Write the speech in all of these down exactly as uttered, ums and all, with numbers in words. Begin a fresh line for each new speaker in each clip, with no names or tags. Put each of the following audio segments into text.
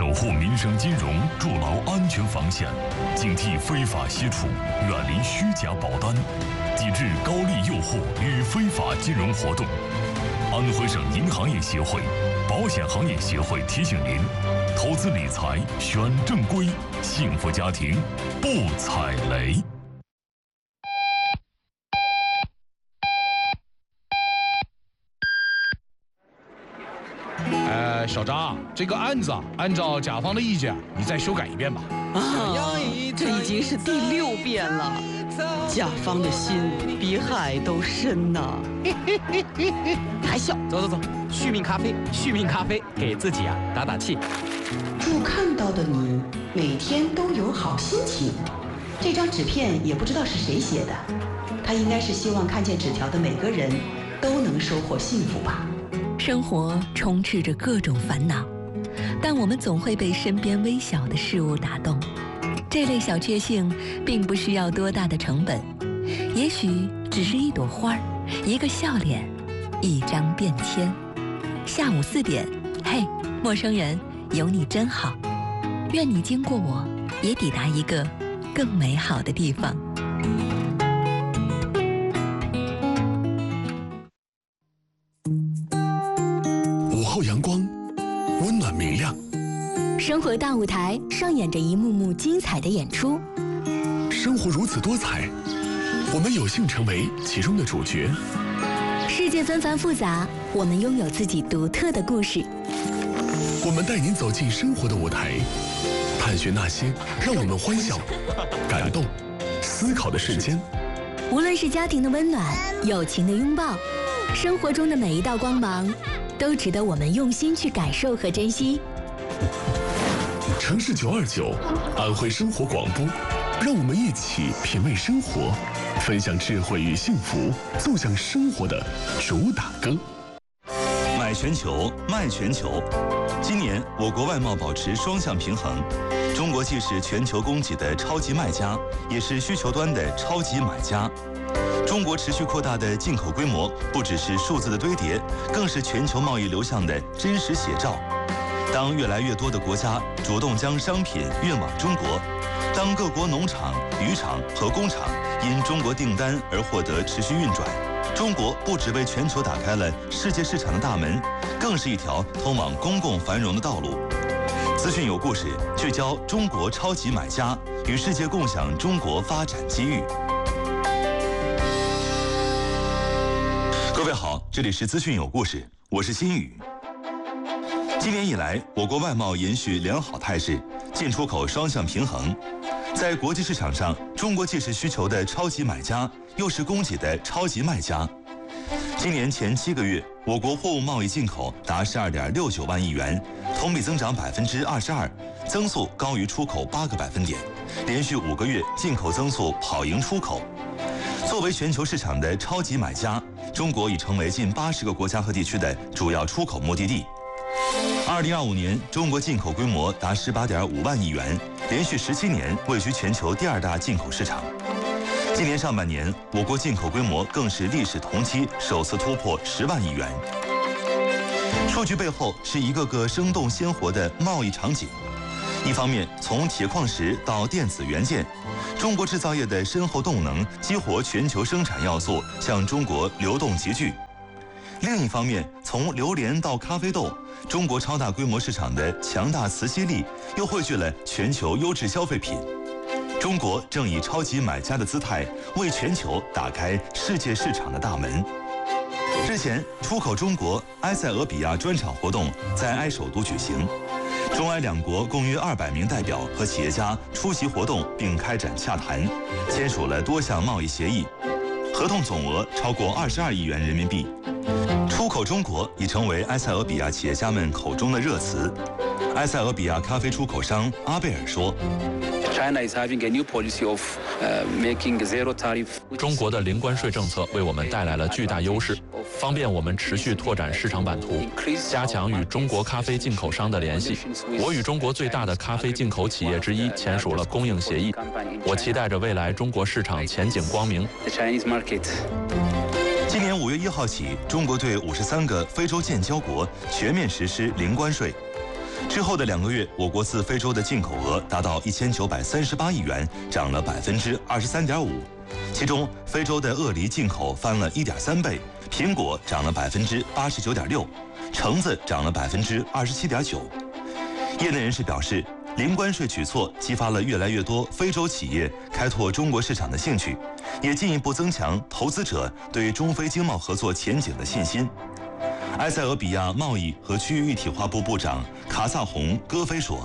守护民生金融，筑牢安全防线，警惕非法吸储，远离虚假保单，抵制高利诱惑与非法金融活动。安徽省银行业协会、保险行业协会提醒您：投资理财选正规，幸福家庭不踩雷。
呃，小张，这个案子啊，按照甲方的意见，你再修改一遍吧。
啊，这已经是第六遍了，甲方的心比海都深呐。还笑？
走走走，续命咖啡，续命咖啡，给自己啊打打气。
祝看到的你每天都有好心情。这张纸片也不知道是谁写的，他应该是希望看见纸条的每个人都能收获幸福吧。
生活充斥着各种烦恼，但我们总会被身边微小的事物打动。这类小确幸并不需要多大的成本，也许只是一朵花儿，一个笑脸，一张便签。下午四点，嘿，陌生人，有你真好。愿你经过我，也抵达一个更美好的地方。
午后阳光，温暖明亮。
生活大舞台上演着一幕幕精彩的演出。
生活如此多彩，我们有幸成为其中的主角。
世界纷繁复杂，我们拥有自己独特的故事。
我们带您走进生活的舞台，探寻那些让我们欢笑、感动、思考的瞬间。
无论是家庭的温暖、友情的拥抱，生活中的每一道光芒，都值得我们用心去感受和珍惜。
城市九二九，安徽生活广播，让我们一起品味生活，分享智慧与幸福，奏响生活的主打歌。
买全球，卖全球。今年我国外贸保持双向平衡，中国既是全球供给的超级卖家，也是需求端的超级买家。中国持续扩大的进口规模，不只是数字的堆叠，更是全球贸易流向的真实写照。当越来越多的国家主动将商品运往中国，当各国农场、渔场和工厂因中国订单而获得持续运转，中国不只为全球打开了世界市场的大门，更是一条通往公共繁荣的道路。资讯有故事，聚焦中国超级买家，与世界共享中国发展机遇。各位好，这里是资讯有故事，我是新宇。今年以来，我国外贸延续良好态势，进出口双向平衡。在国际市场上，中国既是需求的超级买家，又是供给的超级卖家。今年前七个月，我国货物贸易进口达十二点六九万亿元，同比增长百分之二十二，增速高于出口八个百分点，连续五个月进口增速跑赢出口。作为全球市场的超级买家，中国已成为近八十个国家和地区的主要出口目的地。二零二五年，中国进口规模达十八点五万亿元，连续十七年位居全球第二大进口市场。今年上半年，我国进口规模更是历史同期首次突破十万亿元。数据背后是一个个生动鲜活的贸易场景。一方面，从铁矿石到电子元件，中国制造业的深厚动能激活全球生产要素向中国流动集聚。另一方面，从榴莲到咖啡豆，中国超大规模市场的强大磁吸力又汇聚了全球优质消费品。中国正以超级买家的姿态为全球打开世界市场的大门。日前，出口中国埃塞俄比亚专场活动在埃首都举行，中埃两国共约二百名代表和企业家出席活动并开展洽谈，签署了多项贸易协议，合同总额超过二十二亿元人民币。出口中国已成为埃塞俄比亚企业家们口中的热词。埃塞俄比亚咖啡出口商阿贝尔说，
中国的零关税政策为我们带来了巨大优势，方便我们持续拓展市场版图，加强与中国咖啡进口商的联系。我与中国最大的咖啡进口企业之一签署了供应协议，我期待着未来中国市场前景光明。
今年五月一号起，中国对五十三个非洲建交国全面实施零关税。 之后的两个月，我国自非洲的进口额达到一千九百三十八亿元，涨了百分之二十三点五。其中，非洲的鳄梨进口翻了一点三倍，苹果涨了百分之八十九点六，橙子涨了百分之二十七点九。业内人士表示，零关税举措激发了越来越多非洲企业开拓中国市场的兴趣，也进一步增强投资者对中非经贸合作前景的信心。埃塞俄比亚贸易和区域一体化部部长卡萨洪·戈菲说，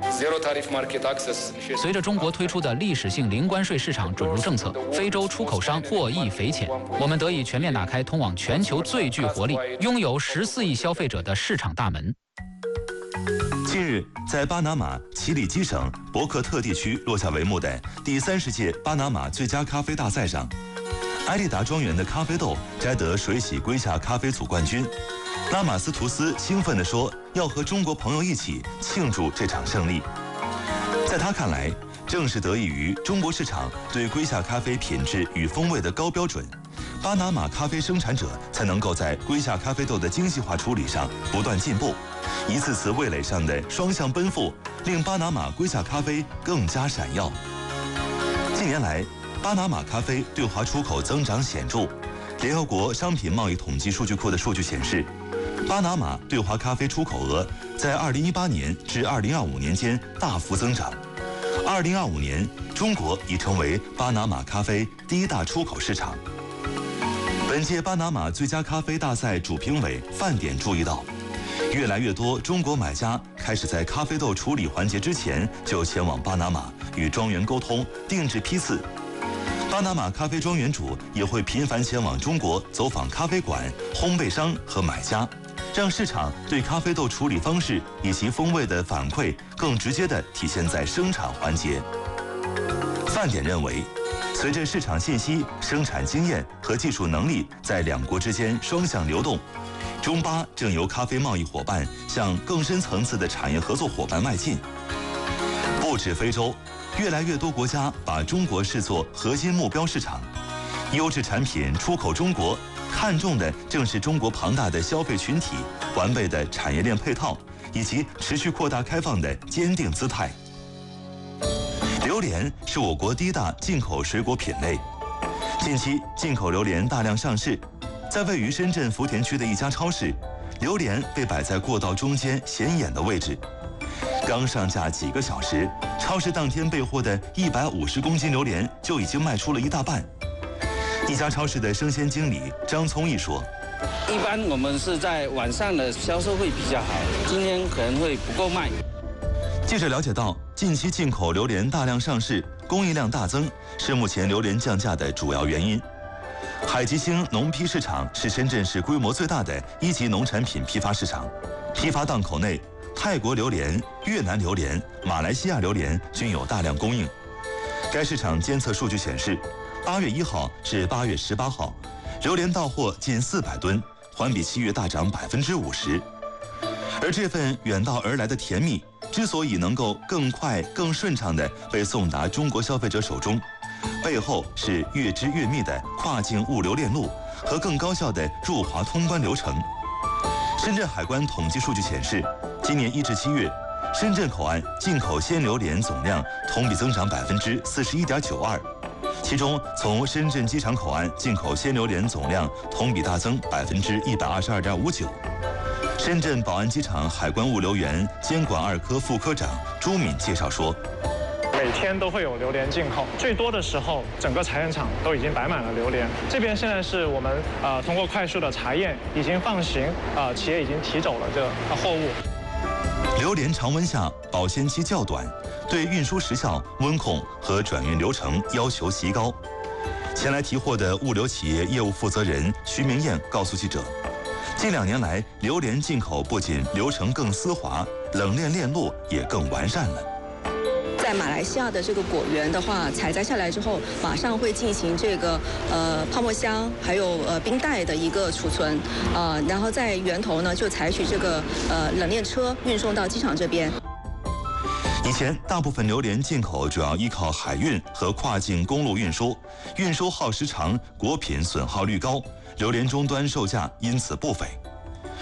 随着中国推出的历史性零关税市场准入政策，非洲出口商获益匪浅，我们得以全面打开通往全球最具活力、拥有十四亿消费者的市场大门。
近日，在巴拿马奇里基省博克特地区落下帷幕的第三十届巴拿马最佳咖啡大赛上，埃利达庄园的咖啡豆摘得水洗瑰夏咖啡组冠军。拉马斯图斯兴奋地说，要和中国朋友一起庆祝这场胜利。在他看来，正是得益于中国市场对瑰夏咖啡品质与风味的高标准，巴拿马咖啡生产者才能够在瑰夏咖啡豆的精细化处理上不断进步。一次次味蕾上的双向奔赴，令巴拿马瑰夏咖啡更加闪耀。近年来，巴拿马咖啡对华出口增长显著。联合国商品贸易统计数据库的数据显示，巴拿马对华咖啡出口额在二零一八年至二零二五年间大幅增长。二零二五年，中国已成为巴拿马咖啡第一大出口市场。本届巴拿马最佳咖啡大赛主评委范典注意到，越来越多中国买家开始在咖啡豆处理环节之前就前往巴拿马与庄园沟通，定制批次。巴拿马咖啡庄园主也会频繁前往中国走访咖啡馆、烘焙商和买家，让市场对咖啡豆处理方式以及风味的反馈更直接地体现在生产环节。范典认为，随着市场信息、生产经验和技术能力在两国之间双向流动，中巴正由咖啡贸易伙伴向更深层次的产业合作伙伴迈进。不止非洲，越来越多国家把中国视作核心目标市场，优质产品出口中国，看重的正是中国庞大的消费群体、完备的产业链配套以及持续扩大开放的坚定姿态。榴莲是我国第一大进口水果品类，近期进口榴莲大量上市，在位于深圳福田区的一家超市，榴莲被摆在过道中间显眼的位置。刚上架几个小时，超市当天备货的一百五十公斤榴莲就已经卖出了一大半。一家超市的生鲜经理张聪义说：“
一般我们是在晚上的销售会比较好，今天可能会不够卖。”
记者了解到，近期进口榴莲大量上市，供应量大增，是目前榴莲降价的主要原因。海吉星农批市场是深圳市规模最大的一级农产品批发市场，批发档口内，泰国榴莲、越南榴莲、马来西亚榴莲均有大量供应。该市场监测数据显示，八月一号至八月十八号，榴莲到货近四百吨，环比七月大涨百分之五十。而这份远道而来的甜蜜，之所以能够更快、更顺畅地被送达中国消费者手中，背后是越织越密的跨境物流链路和更高效的入华通关流程。深圳海关统计数据显示，今年一至七月，深圳口岸进口鲜榴莲总量同比增长百分之四十一点九二，其中从深圳机场口岸进口鲜榴莲总量同比大增百分之一百二十二点五九。深圳宝安机场海关物流园监管二科副科长朱敏介绍说，
每天都会有榴莲进口，最多的时候，整个采样场都已经摆满了榴莲。这边现在是我们呃通过快速的查验，已经放行，呃企业已经提走了这个货物。
榴莲常温下保鲜期较短，对运输时效、温控和转运流程要求极高。前来提货的物流企业业务负责人徐明艳告诉记者，近两年来，榴莲进口不仅流程更丝滑，冷链链路也更完善了。
在马来西亚的这个果园的话，采摘下来之后，马上会进行这个呃泡沫箱，还有呃冰袋的一个储存，呃，然后在源头呢就采取这个呃冷链车运送到机场这边。
以前，大部分榴莲进口主要依靠海运和跨境公路运输，运输耗时长，果品损耗率高，榴莲终端售价因此不菲。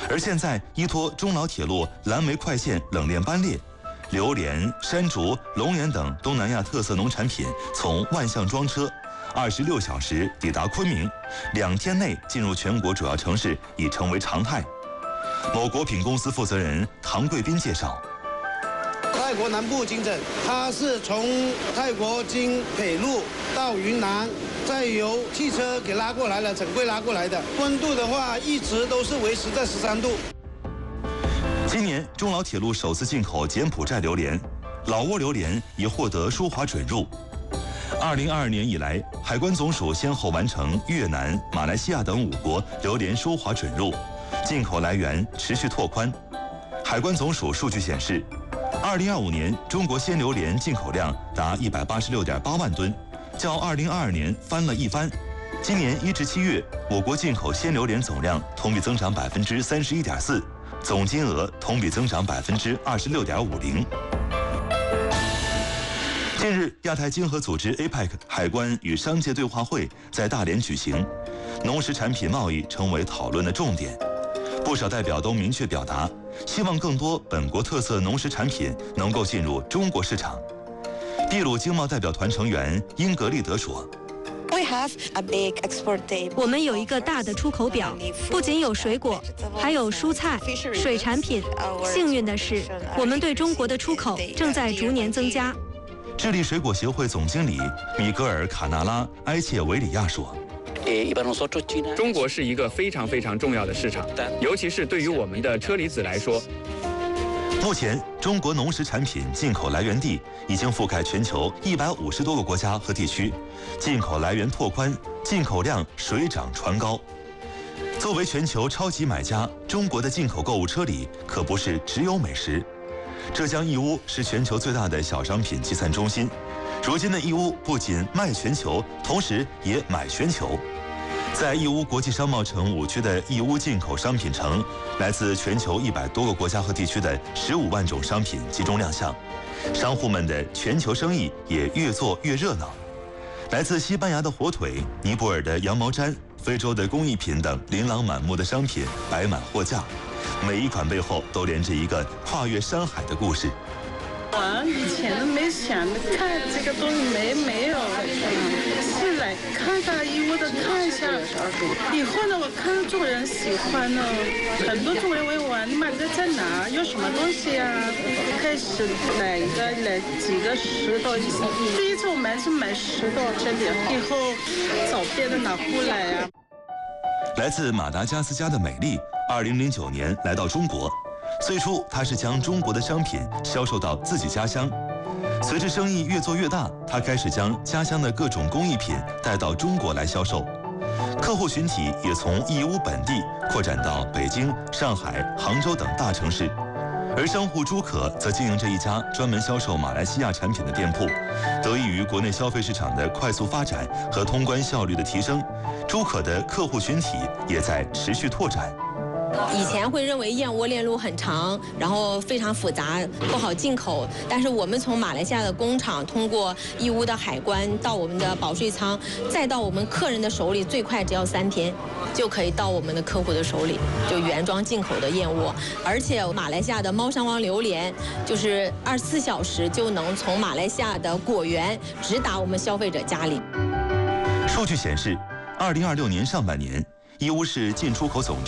而现在依托中老铁路蓝莓快线冷链班列，榴莲、山竹、龙眼等东南亚特色农产品从万象装车，二十六小时抵达昆明，两天内进入全国主要城市已成为常态。某果品公司负责人唐贵斌介绍。
泰国南部经诊，它是从泰国经北路到云南，再由汽车给拉过来了，整柜拉过来的。温度的话，一直都是维持在十三度。
今年中老铁路首次进口柬埔寨榴莲，老挝榴莲已获得输华准入。二零二二年以来，海关总署先后完成越南、马来西亚等五国榴莲输华准入，进口来源持续拓宽。海关总署数据显示，二零二五年中国鲜榴莲进口量达一百八十六点八万吨，较二零二二年翻了一番。今年一至七月，我国进口鲜榴莲总量同比增长百分之三十一点四，总金额同比增长百分之二十六点五零。近日，亚太经合组织 A P E C 海关与商界对话会在大连举行，农食产品贸易成为讨论的重点。不少代表都明确表达，希望更多本国特色农食产品能够进入中国市场。秘鲁经贸代表团成员英格丽德说。
我们有一个大的出口表，不仅有水果，还有蔬菜、水产品。幸运的是，我们对中国的出口正在逐年增加。
智利水果协会总经理米格尔·卡纳拉·埃切维里亚说。
中国是一个非常非常重要的市场，尤其是对于我们的车厘子来说。
目前，中国农食产品进口来源地已经覆盖全球一百五十多个国家和地区，进口来源拓宽，进口量水涨船高。作为全球超级买家，中国的进口购物车里可不是只有美食。浙江义乌是全球最大的小商品集散中心，如今的义乌不仅卖全球，同时也买全球。在义乌国际商贸城五区的义乌进口商品城，来自全球一百多个国家和地区的十五万种商品集中亮相，商户们的全球生意也越做越热闹。来自西班牙的火腿、尼泊尔的羊毛毡、非洲的工艺品等琳琅满目的商品摆满货架，每一款背后都连着一个跨越山海的故事。
我以前都没想看这个东西，没没有，是来看到义乌的看一下，以后呢，我看到中国人喜欢呢，很多中国人问我，你买这在哪？有什么东西啊？开始买一个来几个石头，第一次我买是买石头这里，以后找别的拿过来呀。
来自马达加斯加的美丽，二零零九年来到中国。最初，他是将中国的商品销售到自己家乡。随着生意越做越大，他开始将家乡的各种工艺品带到中国来销售。客户群体也从义乌本地扩展到北京、上海、杭州等大城市。而商户朱可则经营着一家专门销售马来西亚产品的店铺。得益于国内消费市场的快速发展和通关效率的提升，朱可的客户群体也在持续拓展。
以前会认为燕窝链路很长，然后非常复杂，不好进口。但是我们从马来西亚的工厂，通过义乌的海关到我们的保税仓，再到我们客人的手里，最快只要三天就可以到我们的客户的手里，就原装进口的燕窝。而且马来西亚的猫山王榴莲，就是二十四小时就能从马来西亚的果园直达我们消费者家里。
数据显示，二零二六年上半年，义乌市进出口总值